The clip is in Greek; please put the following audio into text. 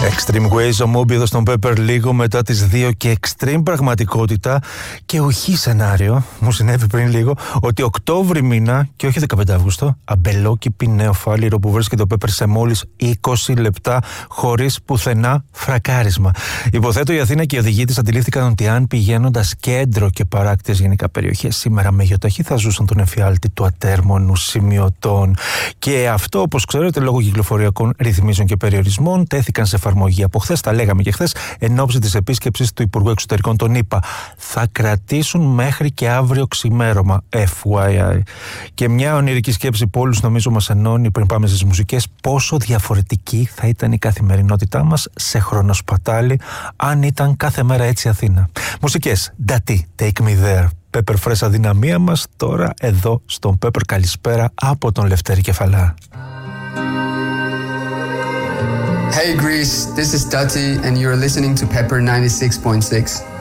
Extreme Ways, ο Moby εδώ στον Pepper λίγο μετά τις 2 και extreme πραγματικότητα και οχι σενάριο. Μου συνέβη πριν λίγο ότι Οκτώβρη μήνα και όχι 15 Αύγουστο, αμπελόκηπη νεοφάλιρο που βρίσκεται ο Pepper σε μόλις 20 λεπτά χωρίς πουθενά φρακάρισμα. Υποθέτω η Αθήνα και οι οδηγοί της αντιλήφθηκαν ότι αν πηγαίνοντας κέντρο και παράκτιες γενικά περιοχές σήμερα με γεωταχή θα ζούσαν τον εφιάλτη του ατέρμονου σημειωτών. Και αυτό, όπως ξέρετε, λόγω κυκλοφοριακών ρυθμίσεων και περιορισμών τέθηκαν σε εφαρμογή από χθες, τα λέγαμε και χθες, εν ώψη της επίσκεψης του Υπουργού Εξωτερικών των ΗΠΑ. Θα κρατήσουν μέχρι και αύριο ξημέρωμα, FYI. Και μια ονειρική σκέψη που όλους νομίζω μας ενώνει πριν πάμε στις μουσικές, πόσο διαφορετική θα ήταν η καθημερινότητά μας σε χρονοσπατάλη αν ήταν κάθε μέρα έτσι Αθήνα. Μουσικές, Ντατί, Take Me There. Pepper Fresh αδυναμία μας τώρα εδώ στον Pepper. Καλησπέρα από τον Λευτέρη Κεφαλά. Hey Greece, this is Dati and you're listening to Pepper 96.6.